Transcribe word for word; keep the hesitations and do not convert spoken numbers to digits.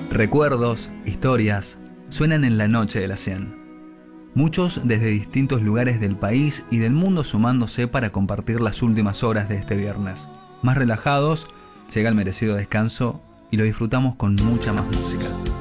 Recuerdos, historias, suenan en la noche de la cien. Muchos desde distintos lugares del país y del mundo sumándose para compartir las últimas horas de este viernes. Más relajados, llega el merecido descanso y lo disfrutamos con mucha más música.